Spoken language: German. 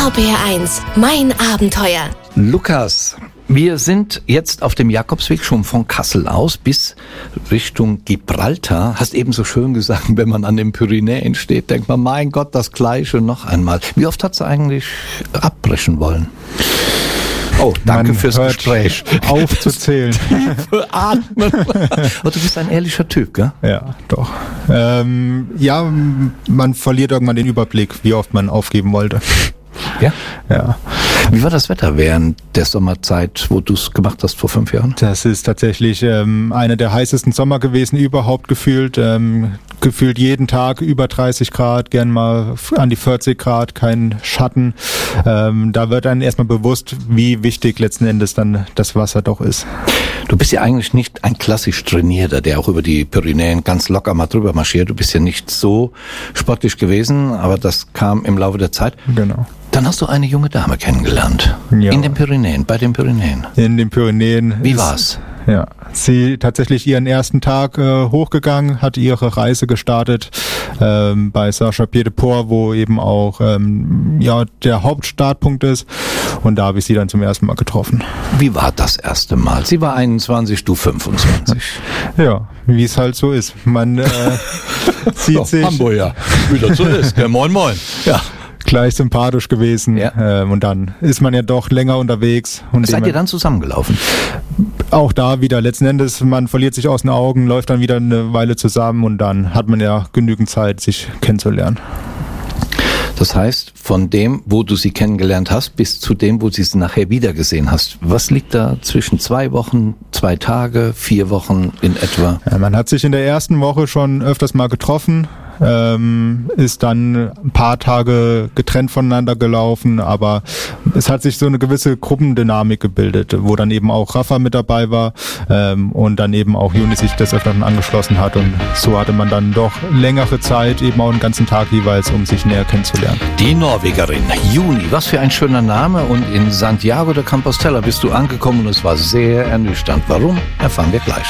RBR1, mein Abenteuer. Lukas, wir sind jetzt auf dem Jakobsweg schon von Kassel aus bis Richtung Gibraltar. Hast eben so schön gesagt, wenn man an den Pyrenäen steht, denkt man, mein Gott, das Gleiche noch einmal. Wie oft hat sie eigentlich abbrechen wollen? Oh, danke fürs Gespräch. Aufzuzählen. Atmen. Oh, du bist ein ehrlicher Typ, gell? Ja, doch. Ja, man verliert irgendwann den Überblick, wie oft man aufgeben wollte. Ja? Ja. Wie war das Wetter während der Sommerzeit, wo du es gemacht hast vor 5 Jahren? Das ist tatsächlich einer der heißesten Sommer gewesen überhaupt gefühlt. Gefühlt jeden Tag über 30 Grad, gern mal an die 40 Grad, kein Schatten. Da wird einem erstmal bewusst, wie wichtig letzten Endes dann das Wasser doch ist. Du bist ja eigentlich nicht ein klassisch Trainierter, der auch über die Pyrenäen ganz locker mal drüber marschiert. Du bist ja nicht so sportlich gewesen, aber das kam im Laufe der Zeit. Genau. Dann hast du eine junge Dame kennengelernt. Ja. In den Pyrenäen, bei den Pyrenäen. In den Pyrenäen. Wie war's? Ja, sie tatsächlich ihren ersten Tag hochgegangen, hat ihre Reise gestartet bei Saint-Chamond-de-Port, wo eben auch der Hauptstartpunkt ist. Und da habe ich sie dann zum ersten Mal getroffen. Wie war das erste Mal? Sie war 21, du 25. Ja, wie es halt so ist. Man sieht sich. Hamburg, ja. Wie das so ist. Ja, moin, moin. Ja. Gleich sympathisch gewesen. Ja. Und dann ist man ja doch länger unterwegs. Und seid ihr dann zusammengelaufen? Auch da wieder letzten Endes, man verliert sich aus den Augen, läuft dann wieder eine Weile zusammen und dann hat man ja genügend Zeit, sich kennenzulernen. Das heißt, von dem, wo du sie kennengelernt hast, bis zu dem, wo du sie nachher wiedergesehen hast. Was liegt da zwischen 2 Wochen, 2 Tage, 4 Wochen in etwa? Ja, man hat sich in der ersten Woche schon öfters mal getroffen. Ist dann ein paar Tage getrennt voneinander gelaufen, aber es hat sich so eine gewisse Gruppendynamik gebildet, wo dann eben auch Rafa mit dabei war und dann eben auch Juni sich des Öfteren angeschlossen hat und so hatte man dann doch längere Zeit, eben auch einen ganzen Tag jeweils, um sich näher kennenzulernen. Die Norwegerin Juni, was für ein schöner Name, und in Santiago de Compostela bist du angekommen und es war sehr ernüchternd. Warum? Erfahren wir gleich.